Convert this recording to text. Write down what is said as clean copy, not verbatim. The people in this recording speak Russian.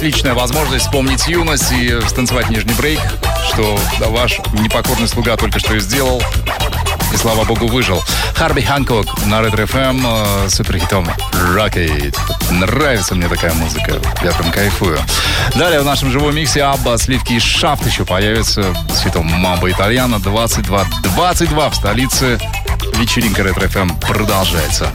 отличная возможность вспомнить юность и станцевать нижний брейк, что ваш непокорный слуга только что и сделал. И, слава богу, выжил. Харби Ханкок на Ретро FM с суперхитом Rocket. Нравится мне такая музыка. Я прям кайфую. Далее в нашем живом миксе Абба, Сливки и Шафт еще появится с хитом Мамбо Итальяно. 22 в столице. Вечеринка Ретро FM продолжается.